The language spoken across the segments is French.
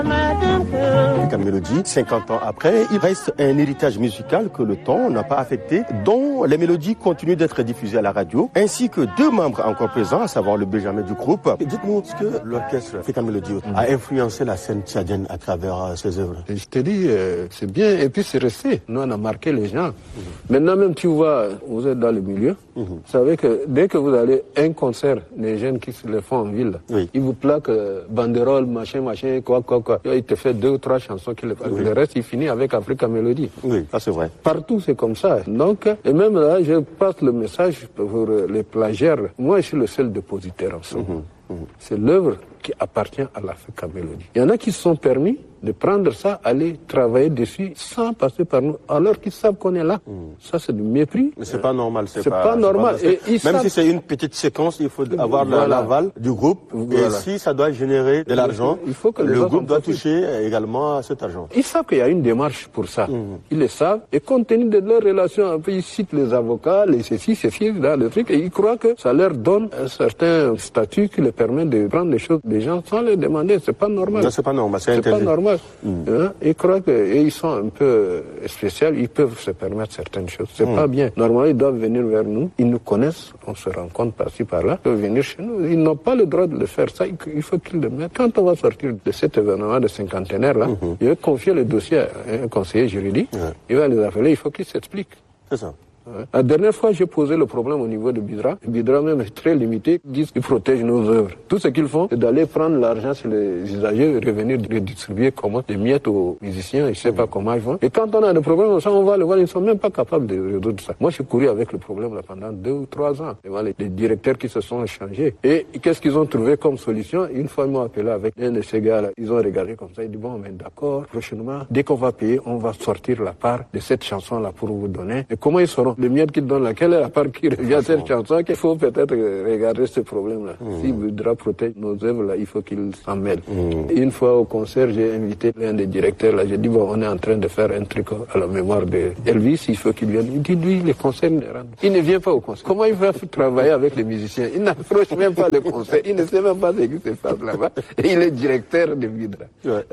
African Melody, 50 ans après, il reste un héritage musical que le temps n'a pas affecté, dont les mélodies continuent d'être diffusées à la radio, ainsi que 2 membres encore présents, à savoir le Benjamin du groupe. Dites-nous ce que l'orchestre African Melody a influencé la scène tchadienne à travers ses œuvres. Je te dis, c'est bien, et puis c'est resté. Nous, on a marqué les gens. Maintenant même, tu vois, vous êtes dans le milieu, vous savez que dès que vous allez à un concert, les jeunes qui se le font en ville, ils vous plaquent banderole, machin, quoi. Il te fait 2 ou 3 chansons qui le passent. Le reste, il finit avec African Melody. Oui, ça c'est vrai. Partout, c'est comme ça. Donc, et même là, je passe le message pour les plagiaires. Moi, je suis le seul dépositaire en somme. C'est l'œuvre qui appartient à l'African Melody. Il y en a qui se sont permis de prendre ça, aller travailler dessus sans passer par nous, alors qu'ils savent qu'on est là. Ça, c'est du mépris. Mais c'est pas normal. C'est pas normal. Et même si c'est une petite séquence, il faut avoir l'aval du groupe. Et si ça doit générer de l'argent, il faut que le groupe doit toucher également à cet argent. Ils savent qu'il y a une démarche pour ça. Ils le savent. Et compte tenu de leur relation, un peu, ils citent les avocats, les ceci, dans le truc, et ils croient que ça leur donne un certain statut qui leur permet de prendre les choses des gens sans les demander. C'est pas normal. Non, c'est pas normal. C'est pas normal. Ils croient qu'ils sont un peu spéciaux, ils peuvent se permettre certaines choses. C'est pas bien. Normalement, ils doivent venir vers nous, ils nous connaissent, on se rencontre par-ci, par-là, ils peuvent venir chez nous. Ils n'ont pas le droit de le faire. Ça, il faut qu'ils le mettent. Quand on va sortir de cet événement de cinquantenaire-là, il va confier le dossier à un conseiller juridique, il va les appeler, il faut qu'ils s'expliquent. C'est ça. La dernière fois, j'ai posé le problème au niveau de Bidra. Bidra même est très limité. Ils disent qu'ils protègent nos œuvres. Tout ce qu'ils font, c'est d'aller prendre l'argent sur les usagers et revenir redistribuer comment des miettes aux musiciens. Je ne sais pas comment ils font. Et quand on a des problèmes, on va le voir. Ils ne sont même pas capables de résoudre ça. Moi, je suis couru avec le problème là pendant 2 ou 3 ans. Et voilà, les directeurs qui se sont changés. Et qu'est-ce qu'ils ont trouvé comme solution? Une fois, ils m'ont appelé avec un de ces gars-là. Ils ont regardé comme ça. Ils disent, bon, mais d'accord, prochainement, dès qu'on va payer, on va sortir la part de cette chanson-là pour vous donner. Et comment ils sauront? Le miettes qui donnent laquelle est la part qui revient à cette chanson, qu'il faut peut-être regarder ce problème-là. Si Bidra protège nos œuvres-là, il faut qu'il s'en mêle. Une fois au concert, j'ai invité l'un des directeurs, là, j'ai dit, bon, on est en train de faire un truc à la mémoire de Elvis, il faut qu'il vienne. Il dit, lui, les concerts ne rentrent. Il ne vient pas au concert. Comment il va travailler avec les musiciens? Il n'approche même pas le concert. Il ne sait même pas ce qui se passe là-bas. Et il est directeur de Bidra.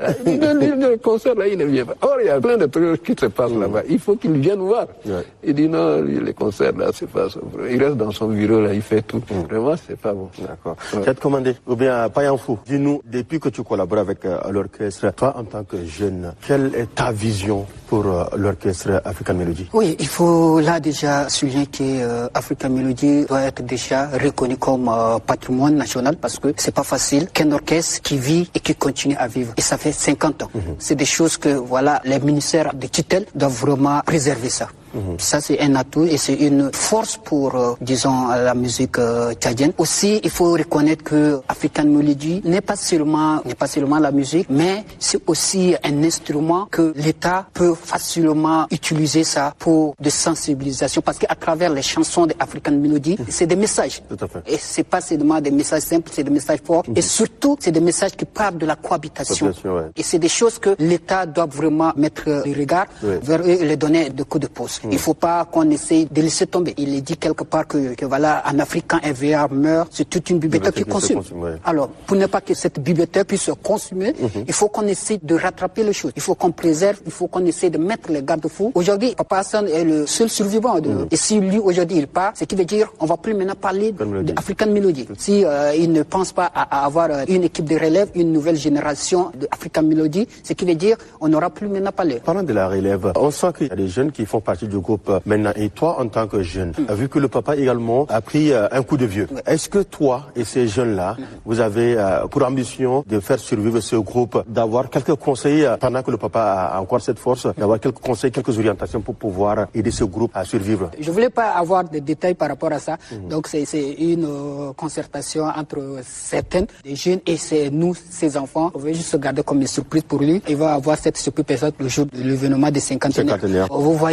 Le concert, là, il ne vient pas. Or, il y a plein de trucs qui se passent là-bas. Il faut qu'il vienne voir. Il dit, non, les concerts là, c'est pas ça. Il reste dans son bureau là, il fait tout. Vraiment, c'est pas bon. D'accord. Tu as commandé, ou bien Payanfou, dis-nous, depuis que tu collabores avec l'orchestre, toi en tant que jeune, quelle est ta vision pour l'orchestre African Melody? Oui, il faut là déjà souligner que African Melody doit être déjà reconnu comme patrimoine national parce que c'est pas facile qu'un orchestre qui vit et qui continue à vivre. Et ça fait 50 ans. C'est des choses que voilà, les ministères de tutelle doivent vraiment préserver ça. Ça, c'est un atout et c'est une force pour, disons, la musique tchadienne. Aussi, il faut reconnaître que African Melody n'est pas seulement la musique, mais c'est aussi un instrument que l'État peut facilement utiliser ça pour de sensibilisation. Parce qu'à travers les chansons d'African Melody, c'est des messages. Tout à fait. Et c'est pas seulement des messages simples, c'est des messages forts. Et surtout, c'est des messages qui parlent de la cohabitation. Et c'est des choses que l'État doit vraiment mettre le regard vers eux et les donner de coups de pouce. Il ne faut pas qu'on essaye de laisser tomber. Il est dit quelque part que voilà, en Afrique, quand un vieillard meurt, c'est toute une bibliothèque qui consume. Alors, pour ne pas que cette bibliothèque puisse se consumer, il faut qu'on essaie de rattraper les choses. Il faut qu'on préserve, il faut qu'on essaie de mettre les garde-fous. Aujourd'hui, Papa Hassan est le seul survivant. Et si lui, aujourd'hui, il part, ce qui veut dire on va plus maintenant parler d'African Melody. Si il ne pense pas à avoir une équipe de relève, une nouvelle génération d'African Melody, ce qui veut dire on n'aura plus maintenant parlé. Parlant de la relève, on sent qu'il y a des jeunes qui font partie du groupe maintenant. Et toi, en tant que jeune, vu que le papa également a pris un coup de vieux, est-ce que toi et ces jeunes-là, vous avez pour ambition de faire survivre ce groupe, d'avoir quelques conseils pendant que le papa a encore cette force, d'avoir quelques conseils, quelques orientations pour pouvoir aider ce groupe à survivre? Je voulais pas avoir de détails par rapport à ça. Donc c'est une concertation entre certains des jeunes et c'est nous, ces enfants. On veut juste se garder comme une surprise pour lui. Il va avoir cette surprise peut-être le jour de l'événement des 50 ans. Vous voyez un peu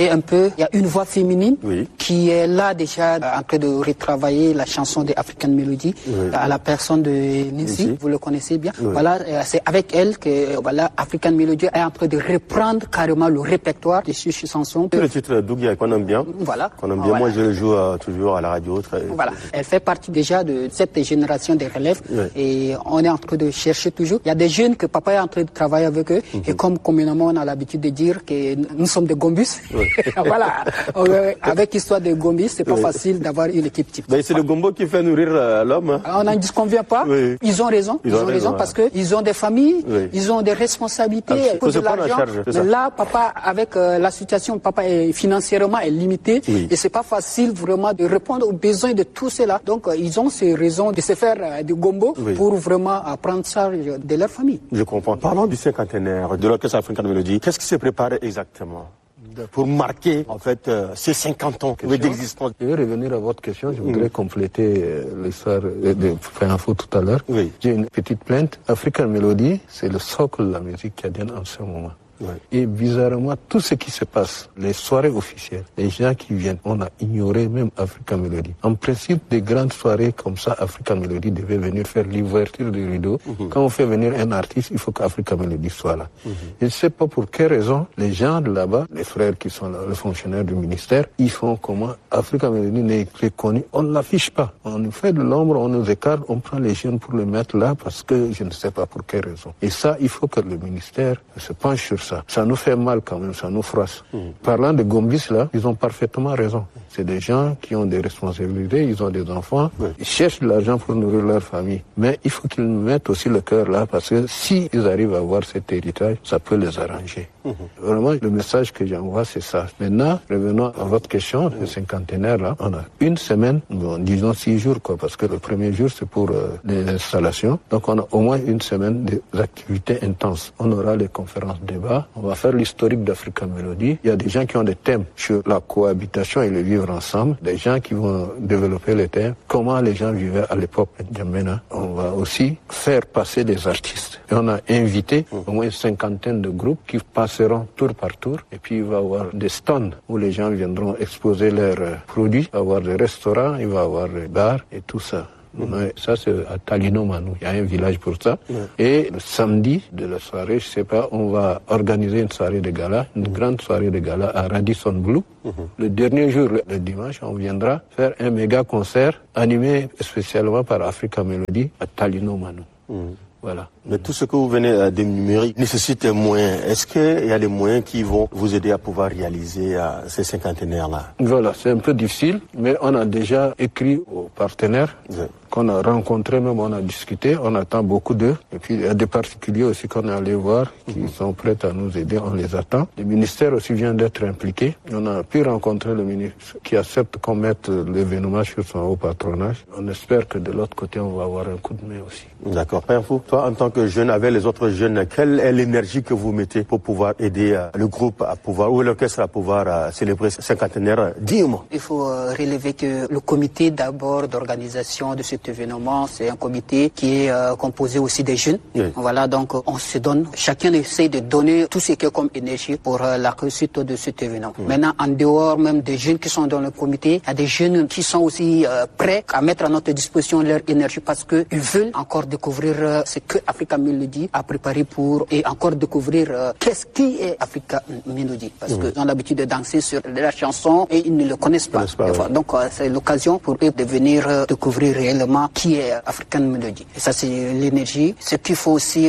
qu'il y a une voix féminine qui est là déjà en train de retravailler la chanson des African Melody à la personne de Ninsi, vous le connaissez bien. Voilà, c'est avec elle que African Melody est en train de reprendre carrément le répertoire de ces chansons. Le titre Dougia qu'on aime bien. Voilà. Qu'on aime bien. Moi, je le joue toujours à la radio. Voilà. Elle fait partie déjà de cette génération des relèves et on est en train de chercher toujours. Il y a des jeunes que papa est en train de travailler avec eux et comme communément on a l'habitude de dire que nous sommes des gombus. Voilà. Avec l'histoire des gombus, c'est pas facile d'avoir une équipe type. C'est le gombo qui fait nourrir l'homme. Hein. On n'en disconvient pas. Ils ont raison. Ils ont raison parce que ils ont des familles, ils ont des responsabilités, ils posent de l'argent. Mais là, papa, avec la situation, papa est financièrement limité et c'est pas facile vraiment de répondre aux besoins de tous ceux-là. Donc ils ont ces raisons de se faire du gombo pour vraiment prendre charge de leur famille. Je comprends. Parlons du cinquantenaire de l'Orchestre African Melody. Qu'est-ce qui s'est préparé exactement pour marquer en fait ces 50 ans d'existence? Je vais revenir à votre question. Je voudrais compléter l'histoire de Info tout à l'heure. J'ai une petite plainte. African Melody, c'est le socle de la musique cadienne en ce moment. Et bizarrement, tout ce qui se passe, les soirées officielles, les gens qui viennent, on a ignoré même African Melody. En principe, des grandes soirées comme ça, African Melody devait venir faire l'ouverture du rideau. Quand on fait venir un artiste, il faut qu'African Melody soit là. Je ne sais pas pour quelle raison, les gens de là-bas, les frères qui sont là, les fonctionnaires du ministère, ils font comment African Melody n'est reconnu. On ne l'affiche pas. On nous fait de l'ombre, on nous écarte, on prend les jeunes pour le mettre là parce que je ne sais pas pour quelle raison. Et ça, il faut que le ministère se penche sur ça. Ça nous fait mal quand même, ça nous froisse. Parlant de Gombis là, ils ont parfaitement raison. C'est des gens qui ont des responsabilités, ils ont des enfants, ils cherchent de l'argent pour nourrir leur famille. Mais il faut qu'ils nous mettent aussi le cœur là, parce que si ils arrivent à avoir cet héritage, ça peut les arranger. Vraiment, le message que j'envoie, c'est ça. Maintenant, revenons à votre question, le cinquantenaire là, on a une semaine, bon, disons 6 jours quoi, parce que le premier jour c'est pour les installations. Donc on a au moins une semaine d'activités intenses. On aura les conférences débats. On va faire l'historique d'African Melody. Il y a des gens qui ont des thèmes sur la cohabitation et le vivre ensemble. Des gens qui vont développer les thèmes. Comment les gens vivaient à l'époque N'Djamena. On va aussi faire passer des artistes. Et on a invité au moins une cinquantaine de groupes qui passeront tour par tour. Et puis il va y avoir des stands où les gens viendront exposer leurs produits. Il va y avoir des restaurants, il va y avoir des bars et tout ça. Ça, c'est à Talino Manou. Il y a un village pour ça. Et le samedi de la soirée, je sais pas, on va organiser une soirée de gala, une grande soirée de gala à Radisson Blu. Le dernier jour, le dimanche, on viendra faire un méga concert animé spécialement par African Melody à Talino Manou. Voilà. Mais tout ce que vous venez d'énumérer nécessite des moyens. Est-ce qu'il y a des moyens qui vont vous aider à pouvoir réaliser ces cinquantenaires-là? Voilà, c'est un peu difficile, mais on a déjà écrit aux partenaires qu'on a rencontrés, même on a discuté, on attend beaucoup d'eux. Et puis il y a des particuliers aussi qu'on est allé voir qui sont prêts à nous aider, on les attend. Le ministère aussi vient d'être impliqué. On a pu rencontrer le ministre qui accepte qu'on mette l'événement sur son haut patronage. On espère que de l'autre côté, on va avoir un coup de main aussi. D'accord. Père Fou, toi en tant que jeune, avec les autres jeunes, quelle est l'énergie que vous mettez pour pouvoir aider le groupe à pouvoir, ou l'orchestre à pouvoir célébrer ce cinquantenaire dignement? Il faut relever que le comité d'abord d'organisation de cet événement, c'est un comité qui est composé aussi des jeunes. Voilà, donc on se donne, chacun essaie de donner tout ce qu'il y a comme énergie pour la réussite de cet événement. Maintenant, en dehors même des jeunes qui sont dans le comité, il y a des jeunes qui sont aussi prêts à mettre à notre disposition leur énergie parce qu'ils veulent encore découvrir ce que African Melody a préparé pour et encore découvrir qu'est-ce qui est African Melody parce qu'ils ont l'habitude de danser sur leurs chansons et ils ne le connaissent pas. Donc c'est l'occasion pour eux de venir découvrir réellement qui est African Melody. Et ça c'est l'énergie. Ce qu'il faut aussi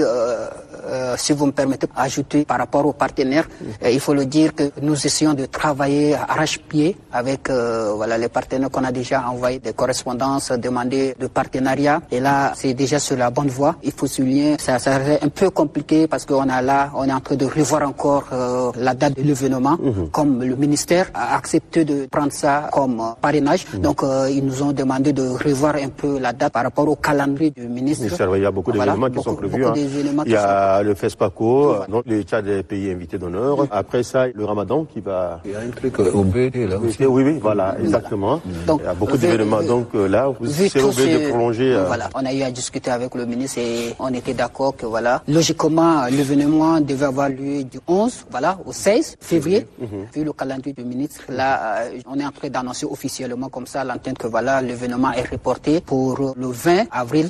si vous me permettez, ajouter par rapport aux partenaires, il faut le dire que nous essayons de travailler à arrache-pied avec voilà, les partenaires qu'on a déjà envoyé des correspondances, demandé de partenariat. Et là, c'est déjà sur la bonne voie. Il faut souligner, ça serait un peu compliqué parce qu'on est en train de revoir encore la date de l'événement. Comme le ministère a accepté de prendre ça comme parrainage. Donc, ils nous ont demandé de revoir un peu la date par rapport au calendrier du ministre. Il y a beaucoup d'événements qui sont prévus. Il y a le FESPACO, donc le Tchad des pays invités d'honneur. Après ça, le Ramadan qui va... Il y a un truc au BD là aussi. Oui, voilà, exactement. Donc, il y a beaucoup d'événements. Donc là, vous serez obligé de prolonger. Voilà, on a eu à discuter avec le ministre et on était d'accord que voilà, logiquement, l'événement devait avoir lieu du 11, voilà, au 16 février. Vu le calendrier du ministre, là, on est en train d'annoncer officiellement comme ça à l'antenne que voilà, l'événement est reporté pour le 20 avril,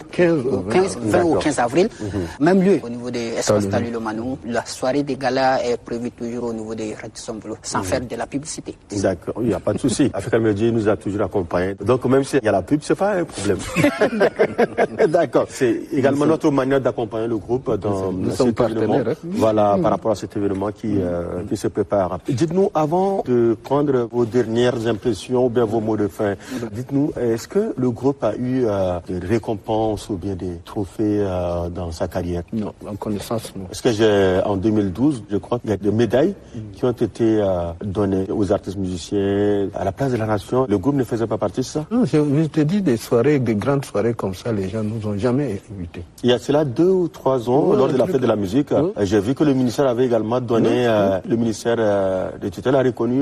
20 ou 15 avril. Même lieu au niveau des espaces Talus Le Manou. La soirée des galas est prévue toujours au niveau des Radisson Blu, sans faire de la publicité. D'accord, il n'y a pas de souci. Africa Media nous a toujours accompagnés. Donc même s'il y a la pub, c'est pas un problème. D'accord. C'est également notre manière d'accompagner le groupe dans cet événement. Voilà, par rapport à cet événement qui se prépare. Dites-nous, avant de prendre vos dernières impressions ou bien vos mots de fin, dites-nous, est-ce que le groupe a eu des récompenses ou bien des trophées dans sa carrière? Non, en connaissance, non. Parce que en 2012, je crois qu'il y a des médailles qui ont été données aux artistes musiciens à la place de la nation. Le groupe ne faisait pas partie de ça? Non, je te dis, des soirées, des grandes soirées comme ça, les gens nous ont jamais invités. Il y a cela 2 ou 3 ans, lors de la fête de la musique, j'ai vu que le ministère avait également donné, le ministère de tutelle a reconnu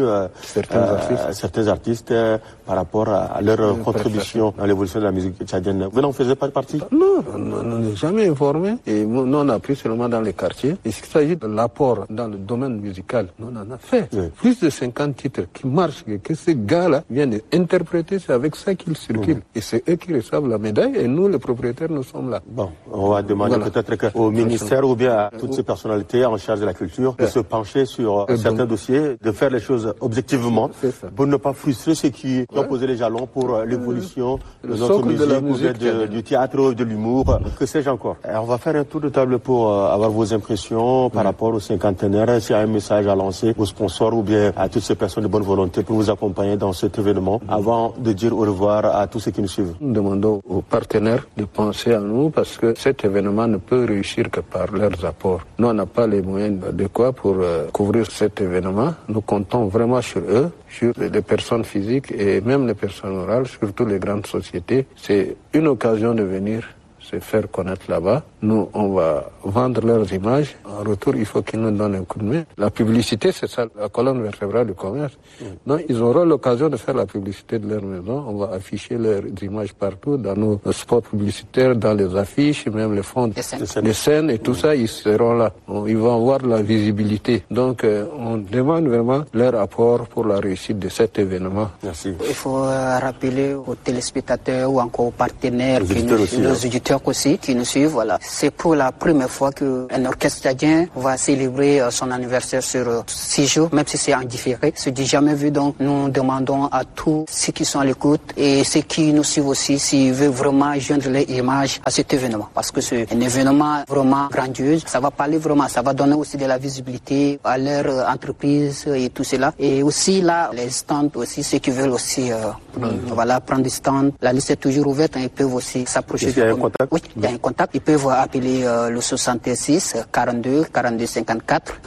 certains artistes par rapport à leur contribution dans l'évolution de la musique tchadienne. Vous n'en faisiez pas partie? Non, on n'est jamais informé. Et nous, on a pris seulement dans les quartiers. Et s'il s'agit de l'apport dans le domaine musical, nous, on en a fait. Oui. Plus de 50 titres qui marchent, que ces gars-là viennent interpréter, c'est avec ça qu'ils circulent. Et c'est eux qui reçoivent la médaille et nous, les propriétaires, nous sommes là. Bon, on va demander peut-être au ministère ou bien à toutes ces personnalités en charge de la culture de se pencher sur certains dossiers, de faire les choses objectivement pour ne pas frustrer ceux qui ont posé les jalons pour l'évolution de notre musique, du théâtre, de l'humour, que sais-je encore. Et on va faire un tour de table pour avoir vos impressions par rapport au cinquantenaire. S'il y a un message à lancer aux sponsors ou bien à toutes ces personnes de bonne volonté pour vous accompagner dans cet événement, avant de dire au revoir à tous ceux qui nous suivent. Nous demandons aux partenaires de penser à nous parce que cet événement ne peut réussir que par leurs apports. Nous, on n'a pas les moyens adéquats pour couvrir cet événement. Nous comptons vraiment sur eux, sur les personnes physiques et même les personnes morales, surtout les grandes sociétés. C'est une occasion de venir se faire connaître là-bas. Nous, on va vendre leurs images. En retour, il faut qu'ils nous donnent un coup de main. La publicité, c'est ça, la colonne vertébrale du commerce. Donc, ils auront l'occasion de faire la publicité de leur maison. On va afficher leurs images partout, dans nos spots publicitaires, dans les affiches, même les fonds, les scènes et tout ça, ils seront là. Ils vont avoir de la visibilité. Donc, on demande vraiment leur apport pour la réussite de cet événement. Merci. Il faut rappeler aux téléspectateurs ou encore aux partenaires, nos auditeurs aussi qui nous suivent, voilà. C'est pour la première fois qu'un orchestre tchadien va célébrer son anniversaire sur 6 jours, même si c'est en différé. C'est du jamais vu, donc nous demandons à tous ceux qui sont à l'écoute et ceux qui nous suivent aussi s'ils veulent vraiment joindre leur image à cet événement. Parce que c'est un événement vraiment grandiose. Ça va parler vraiment, ça va donner aussi de la visibilité à leur entreprise et tout cela. Et aussi là, les stands aussi, ceux qui veulent aussi prendre des stands. La liste est toujours ouverte, ils peuvent aussi s'approcher du contact. Oui, il y a un contact. Ils peuvent appeler le 66 42 42 54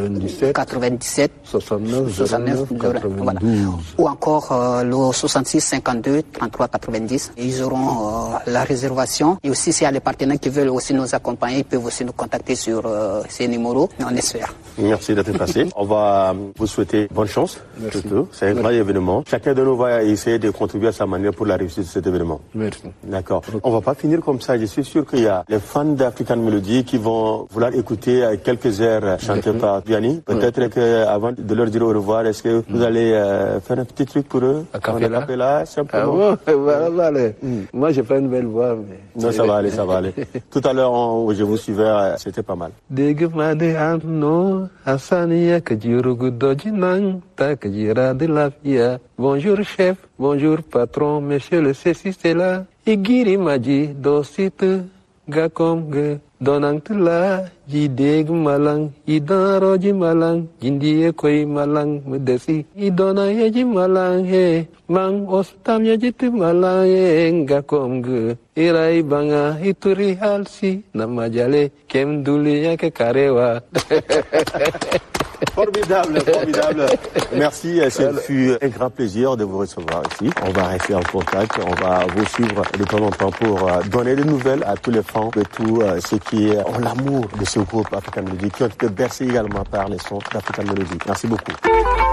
97 69 voilà. Ou encore le 66 52 33 90. Ils auront la réservation. Et aussi, s'il y a des partenaires qui veulent aussi nous accompagner, ils peuvent aussi nous contacter sur ces numéros. On espère. Merci d'être passé. On va vous souhaiter bonne chance. Surtout. C'est un grand événement. Chacun de nous va essayer de contribuer à sa manière pour la réussite de cet événement. Merci. D'accord. On va pas finir comme ça. Je suis sûr qu'il y a les fans d'African Melody qui vont vouloir écouter quelques airs chantées par Vianney. Peut-être qu'avant de leur dire au revoir, est-ce que vous allez faire un petit truc pour eux? A cappella, simplement. Ah bon, allez. Moi, j'ai pas une belle voix, mais... Non, ça va aller, ça va aller. Tout à l'heure, je vous suivais, c'était pas mal. Bonjour chef, bonjour patron, monsieur le ceci c'est là. Igiri maji dositu gakomge donangtula jideg malang idan roji malang jindie koi malang medesi idona yeji malang he mang ostam yeji malang he gakomge irai banga ituri halsi nama jale kem dulinya ke karewa. Formidable. Merci, ce fut un grand plaisir de vous recevoir ici. On va rester en contact, on va vous suivre de temps en temps pour donner des nouvelles à tous les fans de tous ceux qui ont l'amour de ce groupe African Melody, qui ont été bercés également par les sons d'African Melody. Merci beaucoup.